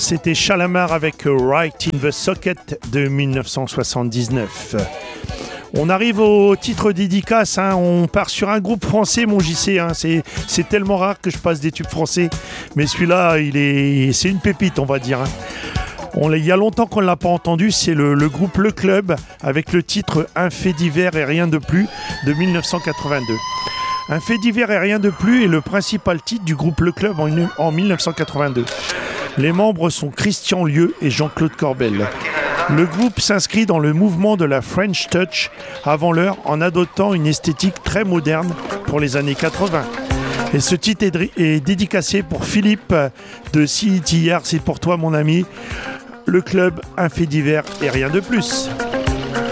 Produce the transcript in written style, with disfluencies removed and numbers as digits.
C'était Shalamar avec Right in the Socket de 1979. On arrive au titre dédicace, hein. On part sur un groupe français, mon JC. Hein. C'est tellement rare que je passe des tubes français, mais celui-là, c'est une pépite, on va dire. Hein. Il y a longtemps qu'on ne l'a pas entendu, c'est le groupe Le Club avec le titre Un fait divers et rien de plus de 1982. Un fait divers et rien de plus est le principal titre du groupe Le Club en 1982. Les membres sont Christian Lieu et Jean-Claude Corbel. Le groupe s'inscrit dans le mouvement de la French Touch avant l'heure en adoptant une esthétique très moderne pour les années 80. Et ce titre est dédicacé pour Philippe de CITR, c'est pour toi mon ami. Le Club, un fait divers et rien de plus.